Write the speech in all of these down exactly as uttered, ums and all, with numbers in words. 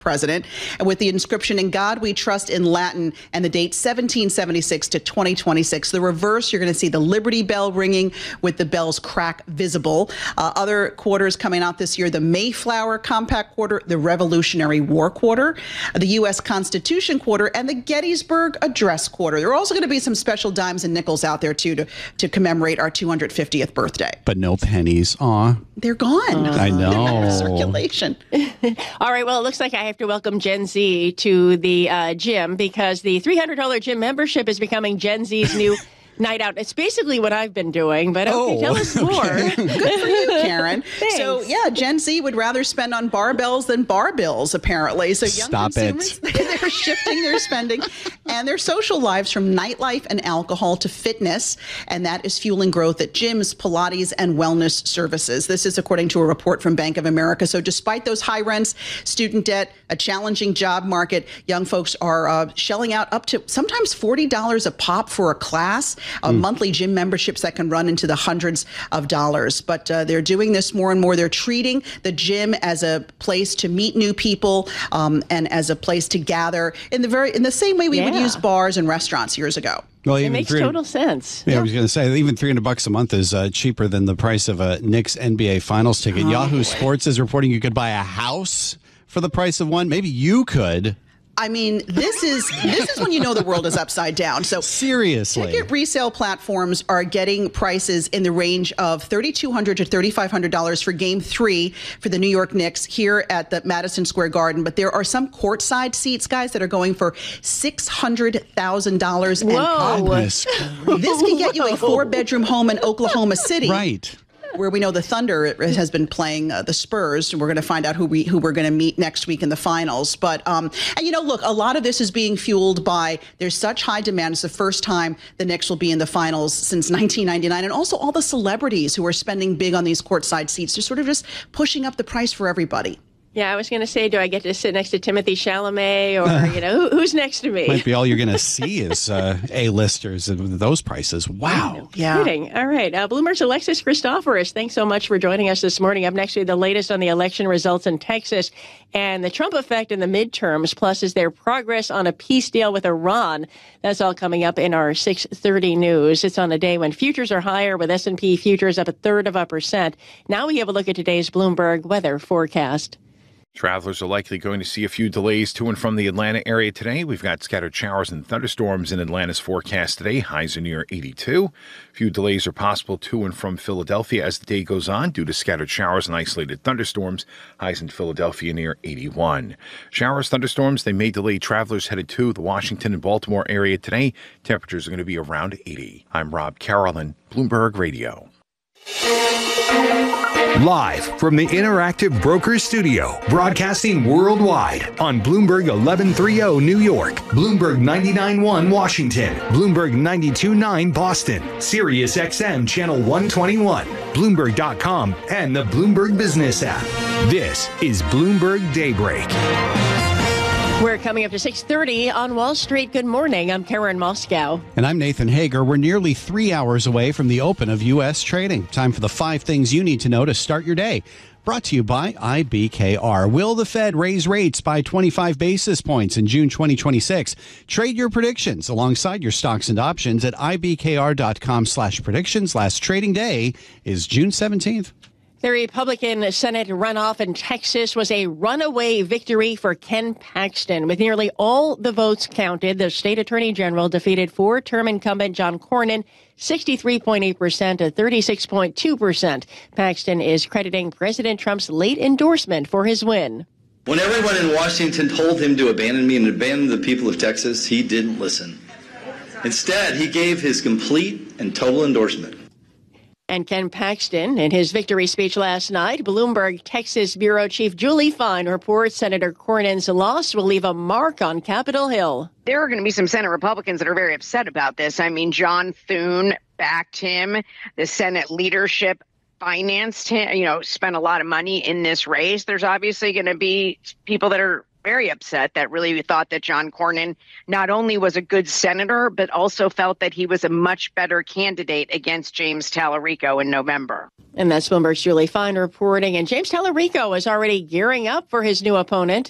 president, and with the inscription "In God We Trust" in Latin and the date seventeen seventy-six to twenty twenty-six. The reverse, you're going to see the Liberty Bell ringing with the bell's crack visible. Uh, other quarters coming out this year: the Mayflower Compact Quarter, the Revolutionary War Quarter, the U S Constitution Quarter, and the Gettysburg Address Quarter. There are also going to be some special dimes and nickels out there too to, to commemorate our two hundred fiftieth birthday. But no pennies. Aw. They're gone. Uh, I know. They're out of circulation. All right. Well, it looks like I have to welcome Gen Z to the uh, gym because the three hundred dollars gym membership is becoming Gen Z's new night out. It's basically what I've been doing, but okay, oh, tell us more. Okay. Good for you, Karen. Thanks. So, yeah, Gen Z would rather spend on barbells than bar bills, apparently. So young Stop consumers, it. they're shifting their spending and their social lives from nightlife and alcohol to fitness, and that is fueling growth at gyms, Pilates, and wellness services. This is according to a report from Bank of America. So despite those high rents, student debt, a challenging job market, young folks are uh, shelling out up to sometimes forty dollars a pop for a class. Uh, mm. Monthly gym memberships that can run into the hundreds of dollars. But uh, they're doing this more and more. They're treating the gym as a place to meet new people um, and as a place to gather in the very in the same way we yeah. would use bars and restaurants years ago. Well, it makes total sense. Yeah, yeah, I was going to say, even three hundred bucks a month is uh, cheaper than the price of a Knicks N B A Finals ticket. Oh. Yahoo Sports is reporting you could buy a house for the price of one. Maybe you could. I mean, this is this is when you know the world is upside down. So seriously, ticket resale platforms are getting prices in the range of thirty-two hundred dollars to thirty-five hundred dollars for Game Three for the New York Knicks here at the Madison Square Garden. But there are some courtside seats, guys, that are going for six hundred thousand dollars. Whoa! This can get you a four-bedroom home in Oklahoma City, right? Where we know the Thunder has been playing uh, the Spurs. We're going to find out who we who we're going to meet next week in the finals. But um, and you know, look, a lot of this is being fueled by there's such high demand. It's the first time the Knicks will be in the finals since nineteen ninety-nine, and also all the celebrities who are spending big on these courtside seats. They're sort of just pushing up the price for everybody. Yeah, I was going to say, do I get to sit next to Timothy Chalamet or, you know, who, who's next to me? Might be all you're going to see is uh, A-listers at those prices. Wow. No yeah. kidding. All right. Uh, Bloomberg's Alexis Christoforous, thanks so much for joining us this morning. Up next, we have the latest on the election results in Texas and the Trump effect in the midterms, plus is there progress on a peace deal with Iran? That's all coming up in our six thirty news. It's on a day when futures are higher with S and P futures up a third of a percent. Now we have a look at today's Bloomberg weather forecast. Travelers are likely going to see a few delays to and from the Atlanta area today. We've got scattered showers and thunderstorms in Atlanta's forecast today. Highs are near eighty-two. A few delays are possible to and from Philadelphia as the day goes on due to scattered showers and isolated thunderstorms. Highs in Philadelphia near eighty-one. Showers, thunderstorms, they may delay travelers headed to the Washington and Baltimore area today. Temperatures are going to be around eighty. I'm Rob Carolyn, Bloomberg Radio. Live from the Interactive Brokers Studio, broadcasting worldwide on Bloomberg eleven thirty New York, Bloomberg ninety-nine point one Washington, Bloomberg ninety-two point nine Boston, Sirius X M Channel one twenty-one, Bloomberg dot com, and the Bloomberg Business app. This is Bloomberg Daybreak. We're coming up to six thirty on Wall Street. Good morning. I'm Karen Moscow. And I'm Nathan Hager. We're nearly three hours away from the open of U S trading. Time for the five things you need to know to start your day. Brought to you by I B K R. Will the Fed raise rates by twenty-five basis points in June twenty twenty-six? Trade your predictions alongside your stocks and options at ibkr.com slash predictions. Last trading day is June seventeenth. The Republican Senate runoff in Texas was a runaway victory for Ken Paxton. With nearly all the votes counted, the state attorney general defeated four-term incumbent John Cornyn sixty-three point eight percent to thirty-six point two percent. Paxton is crediting President Trump's late endorsement for his win. When everyone in Washington told him to abandon me and abandon the people of Texas, he didn't listen. Instead, he gave his complete and total endorsement. And Ken Paxton, in his victory speech last night, Bloomberg Texas Bureau Chief Julie Fine reports Senator Cornyn's loss will leave a mark on Capitol Hill. There are going to be some Senate Republicans that are very upset about this. I mean, John Thune backed him. The Senate leadership financed him, you know, spent a lot of money in this race. There's obviously going to be people that are very upset that really thought that John Cornyn not only was a good senator, but also felt that he was a much better candidate against James Tallarico in November. And that's Bloomberg's Julie Fine reporting. And James Tallarico is already gearing up for his new opponent.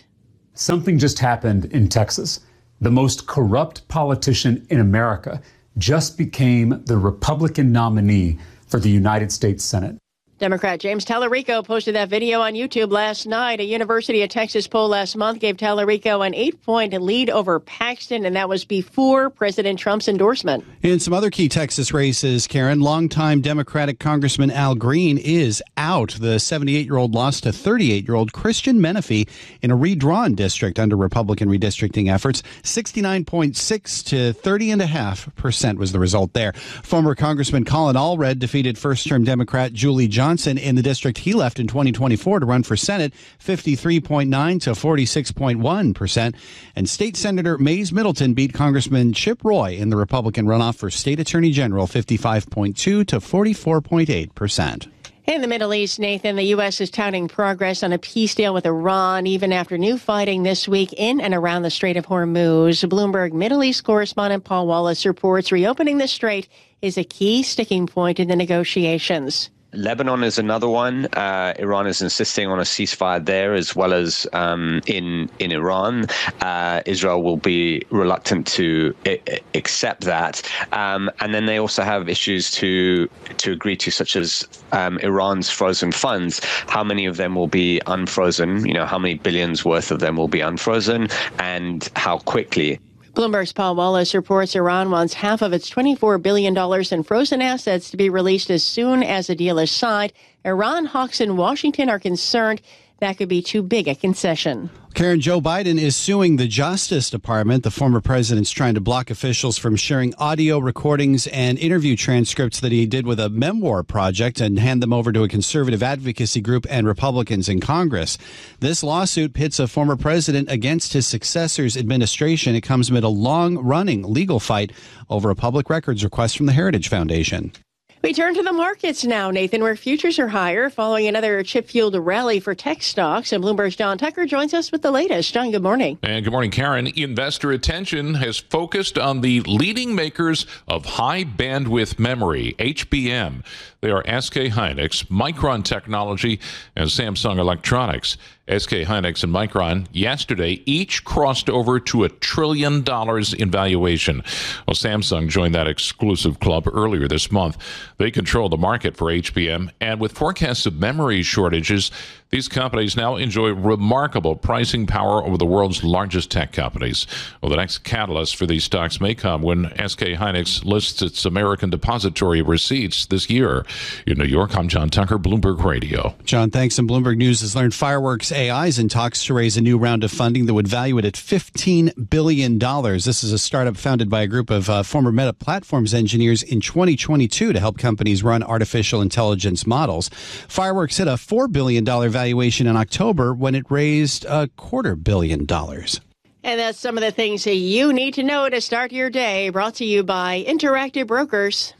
Something just happened in Texas. The most corrupt politician in America just became the Republican nominee for the United States Senate. Democrat James Tallarico posted that video on YouTube last night. A University of Texas poll last month gave Tallarico an eight-point lead over Paxton, and that was before President Trump's endorsement. In some other key Texas races, Karen, longtime Democratic Congressman Al Green is out. The seventy-eight-year-old lost to thirty-eight-year-old Christian Menifee in a redrawn district under Republican redistricting efforts. sixty-nine point six to thirty point five percent was the result there. Former Congressman Colin Allred defeated first-term Democrat Julie Johnson in the district he left in twenty twenty-four to run for Senate, fifty-three point nine to forty-six point one percent. And State Senator Mays Middleton beat Congressman Chip Roy in the Republican runoff for State Attorney General, fifty-five point two to forty-four point eight percent. In the Middle East, Nathan, the U S is touting progress on a peace deal with Iran, even after new fighting this week in and around the Strait of Hormuz. Bloomberg Middle East correspondent Paul Wallace reports reopening the strait is a key sticking point in the negotiations. Lebanon is another one. Uh, Iran is insisting on a ceasefire there, as well as um, in in Iran. Uh, Israel will be reluctant to I- accept that. Um, and then they also have issues to to agree to, such as um, Iran's frozen funds. How many of them will be unfrozen? You know, how many billions worth of them will be unfrozen, and how quickly? Bloomberg's Paul Wallace reports Iran wants half of its twenty-four billion dollars in frozen assets to be released as soon as a deal is signed. Iran hawks in Washington are concerned that could be too big a concession. Karen, Joe Biden is suing the Justice Department. The former president's trying to block officials from sharing audio recordings and interview transcripts that he did with a memoir project and hand them over to a conservative advocacy group and Republicans in Congress. This lawsuit pits a former president against his successor's administration. It comes amid a long-running legal fight over a public records request from the Heritage Foundation. We turn to the markets now, Nathan, where futures are higher following another chip-fueled rally for tech stocks. And Bloomberg's John Tucker joins us with the latest. John, good morning. And good morning, Karen. Investor attention has focused on the leading makers of high-bandwidth memory, H B M. They are S K Hynix, Micron Technology, and Samsung Electronics. S K Hynix and Micron yesterday each crossed over to a trillion dollars in valuation. Well, Samsung joined that exclusive club earlier this month. They control the market for H B M, and with forecasts of memory shortages, these companies now enjoy remarkable pricing power over the world's largest tech companies. Well, the next catalyst for these stocks may come when S K Hynix lists its American depository receipts this year. In New York, I'm John Tucker, Bloomberg Radio. John, thanks. And Bloomberg News has learned Fireworks A I is in talks to raise a new round of funding that would value it at fifteen billion dollars. This is a startup founded by a group of uh, former Meta Platforms engineers in twenty twenty-two to help companies run artificial intelligence models. Fireworks hit a four billion dollars valuation in October when it raised a quarter billion dollars. And that's some of the things that you need to know to start your day, brought to you by Interactive Brokers.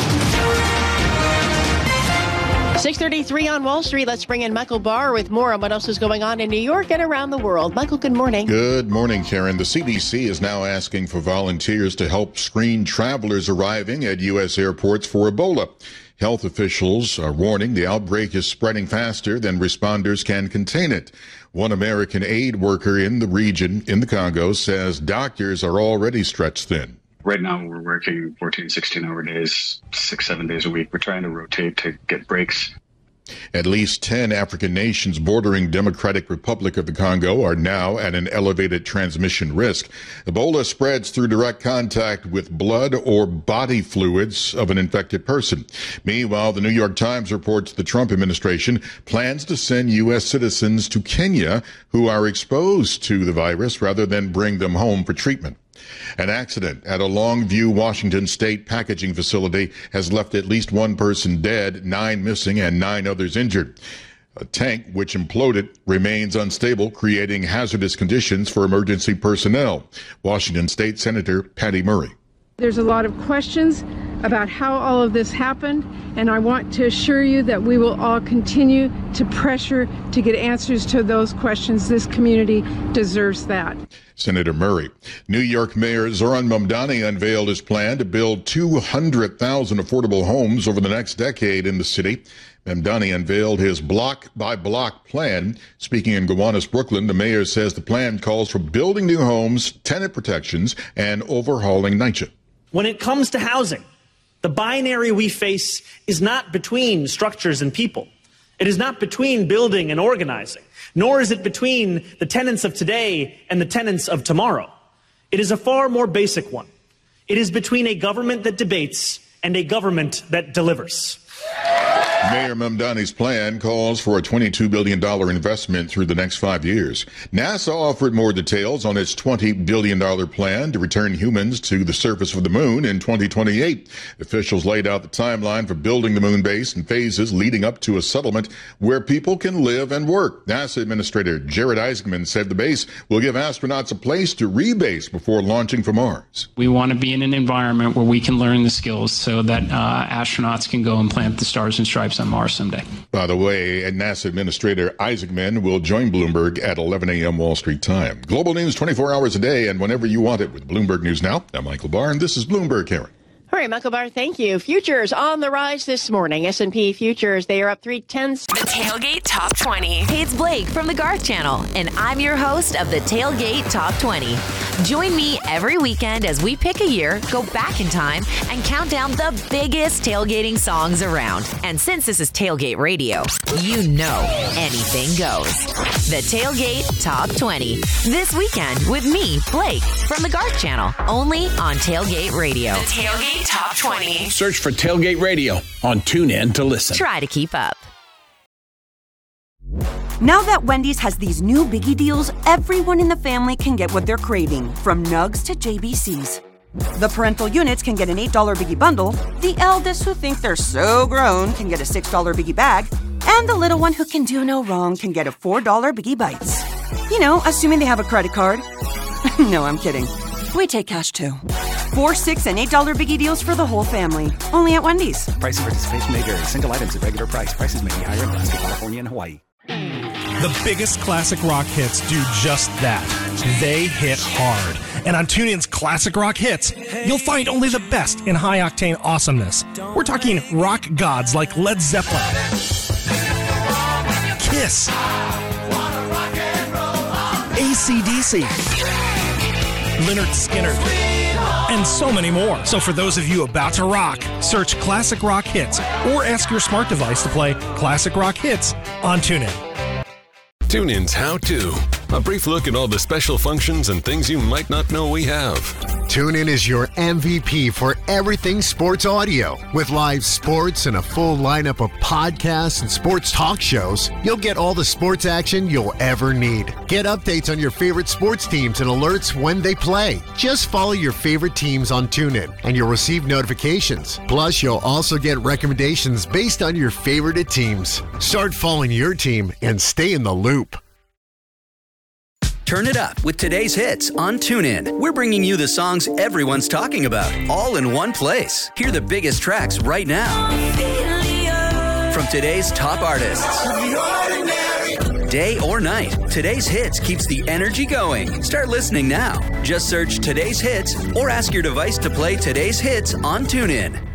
six thirty-three on Wall Street. Let's bring in Michael Barr with more on what else is going on in New York and around the world. Michael, good morning. Good morning, Karen. The C D C is now asking for volunteers to help screen travelers arriving at U S airports for Ebola. Health officials are warning the outbreak is spreading faster than responders can contain it. One American aid worker in the region, in the Congo, says doctors are already stretched thin. Right now, we're working fourteen, sixteen-hour days, six, seven days a week. We're trying to rotate to get breaks. At least ten African nations bordering Democratic Republic of the Congo are now at an elevated transmission risk. Ebola spreads through direct contact with blood or body fluids of an infected person. Meanwhile, the New York Times reports the Trump administration plans to send U S citizens to Kenya who are exposed to the virus rather than bring them home for treatment. An accident at a Longview, Washington state packaging facility has left at least one person dead, nine missing, and nine others injured. A tank which imploded remains unstable, creating hazardous conditions for emergency personnel. Washington State Senator Patty Murray. There's a lot of questions about how all of this happened, and I want to assure you that we will all continue to pressure to get answers to those questions. This community deserves that. Senator Murray. New York Mayor Zoran Mamdani unveiled his plan to build two hundred thousand affordable homes over the next decade in the city. Mamdani unveiled his block-by-block plan. Speaking in Gowanus, Brooklyn, the mayor says the plan calls for building new homes, tenant protections, and overhauling NYCHA. When it comes to housing, the binary we face is not between structures and people. It is not between building and organizing, nor is it between the tenants of today and the tenants of tomorrow. It is a far more basic one. It is between a government that debates and a government that delivers. Mayor Mamdani's plan calls for a twenty-two billion dollars investment through the next five years. NASA offered more details on its twenty billion dollars plan to return humans to the surface of the moon in twenty twenty-eight. Officials laid out the timeline for building the moon base in phases leading up to a settlement where people can live and work. NASA Administrator Jared Isaacman said the base will give astronauts a place to rebase before launching for Mars. We want to be in an environment where we can learn the skills so that uh, astronauts can go and plant the stars and stripes on Mars someday. By the way, NASA Administrator Isaacman will join Bloomberg at eleven a.m. Wall Street time. Global news twenty-four hours a day and whenever you want it with Bloomberg News Now. I'm Michael Barr, and this is Bloomberg, Karen. All right, Michael Barr, thank you. Futures on the rise this morning. S and P futures, they are up three tenths. The Tailgate Top twenty. Hey, it's Blake from the Garth Channel, and I'm your host of the Tailgate Top twenty. Join me every weekend as we pick a year, go back in time, and count down the biggest tailgating songs around. And since this is Tailgate Radio, you know anything goes. The Tailgate Top twenty. This weekend with me, Blake, from the Garth Channel, only on Tailgate Radio. The Tailgate Top twenty. Search for Tailgate Radio on TuneIn to listen. Try to keep up. Now that Wendy's has these new biggie deals, everyone in the family can get what they're craving, from nugs to J B Cs. The parental units can get an eight dollar biggie bundle, the eldest who think they're so grown can get a six dollar biggie bag, and the little one who can do no wrong can get a four dollar biggie bites. You know, assuming they have a credit card. No, I'm kidding. We take cash too. Four, six, and eight dollar biggie deals for the whole family. Only at Wendy's. Price and participation may vary. Single items at regular price. Prices may be higher in Alaska, California, and Hawaii. The biggest classic rock hits do just that. They hit hard. And on TuneIn's Classic Rock Hits, you'll find only the best in high-octane awesomeness. We're talking rock gods like Led Zeppelin, Kiss, A C D C, Lynyrd Skynyrd, and so many more. So for those of you about to rock, search Classic Rock Hits or ask your smart device to play Classic Rock Hits on TuneIn. TuneIn's How To. A brief look at all the special functions and things you might not know we have. TuneIn is your M V P for everything sports audio. With live sports and a full lineup of podcasts and sports talk shows, you'll get all the sports action you'll ever need. Get updates on your favorite sports teams and alerts when they play. Just follow your favorite teams on TuneIn and you'll receive notifications. Plus, you'll also get recommendations based on your favorite teams. Start following your team and stay in the loop. Turn it up with today's hits on TuneIn. We're bringing you the songs everyone's talking about, all in one place. Hear the biggest tracks right now. From today's top artists. Day or night, today's hits keeps the energy going. Start listening now. Just search today's hits or ask your device to play today's hits on TuneIn.